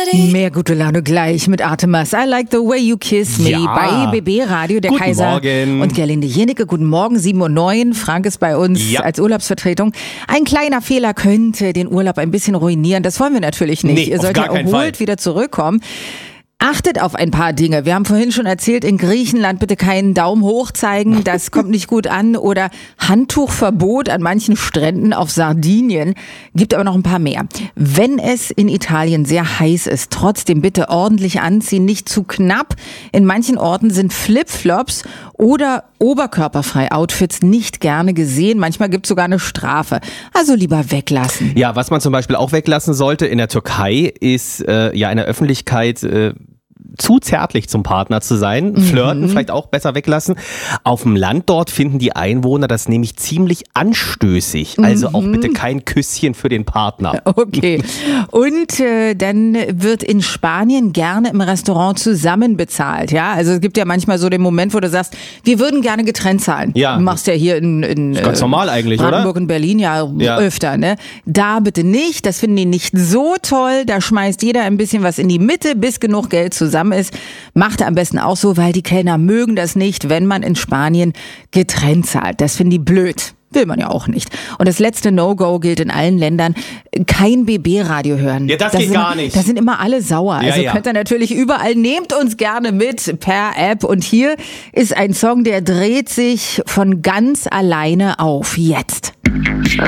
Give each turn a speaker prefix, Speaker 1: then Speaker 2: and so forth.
Speaker 1: Mehr gute Laune gleich mit Artemis. I like the way you kiss me bei BB Radio. Der
Speaker 2: Guten
Speaker 1: Kaiser
Speaker 2: Morgen.
Speaker 1: und Gerlinde Jenecke. Guten Morgen, 7:09 Uhr. Frank ist bei uns als Urlaubsvertretung. Ein kleiner Fehler könnte den Urlaub ein bisschen ruinieren. Das wollen wir natürlich nicht.
Speaker 2: Nee,
Speaker 1: Ihr
Speaker 2: auf
Speaker 1: sollt
Speaker 2: gar
Speaker 1: ja
Speaker 2: keinen
Speaker 1: erholt
Speaker 2: Fall.
Speaker 1: wieder zurückkommen. Achtet auf ein paar Dinge. Wir haben vorhin schon erzählt, in Griechenland bitte keinen Daumen hoch zeigen, das kommt nicht gut an. Oder Handtuchverbot an manchen Stränden auf Sardinien. Gibt aber noch ein paar mehr. Wenn es in Italien sehr heiß ist, trotzdem bitte ordentlich anziehen, nicht zu knapp. In manchen Orten sind Flipflops oder oberkörperfrei Outfits nicht gerne gesehen. Manchmal gibt es sogar eine Strafe. Also lieber weglassen.
Speaker 2: Ja, was man zum Beispiel auch weglassen sollte in der Türkei ist in der Öffentlichkeit zu zärtlich zum Partner zu sein. Flirten vielleicht auch besser weglassen. Auf dem Land dort finden die Einwohner das nämlich ziemlich anstößig. Also auch bitte kein Küsschen für den Partner.
Speaker 1: Okay. Und dann wird in Spanien gerne im Restaurant zusammen bezahlt. Ja, also es gibt ja manchmal so den Moment, wo du sagst, wir würden gerne getrennt zahlen.
Speaker 2: Ja.
Speaker 1: Du machst ja hier in
Speaker 2: Ganz normal eigentlich,
Speaker 1: Brandenburg
Speaker 2: oder?
Speaker 1: und Berlin ja öfter. Ne? Da bitte nicht. Das finden die nicht so toll. Da schmeißt jeder ein bisschen was in die Mitte, bis genug Geld zusammen ist. Macht am besten auch so, weil die Kellner mögen das nicht, wenn man in Spanien getrennt zahlt. Das finden die blöd. Will man ja auch nicht. Und das letzte No-Go gilt in allen Ländern. Kein BB-Radio hören.
Speaker 2: Ja, das geht gar nicht.
Speaker 1: Da sind immer alle sauer. Also könnt ihr natürlich überall, nehmt uns gerne mit per App. Und hier ist ein Song, der dreht sich von ganz alleine auf. Jetzt.